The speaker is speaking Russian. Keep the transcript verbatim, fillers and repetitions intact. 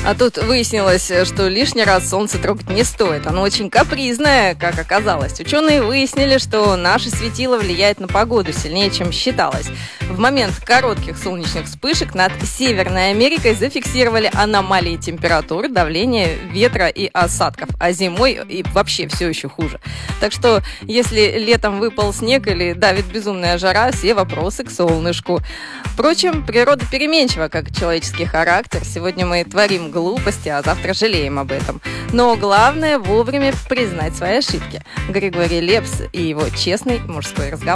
А тут выяснилось, что лишний раз солнце трогать не стоит. Оно очень капризное, как оказалось. Ученые выяснили, что наше светило влияет на погоду сильнее, чем считалось. В момент коротких солнечных вспышек над Северной Америкой зафиксировали аномалии температуры, давления, ветра и осадков. А зимой и вообще все еще хуже. Так что, если летом выпал снег или давит безумная жара, все вопросы к солнышку. Впрочем, природа переменчива, как человеческий характер. Сегодня мы творим глупости, а завтра жалеем об этом. Но главное вовремя признать свои ошибки. Григорий Лепс и его честный мужской разговор.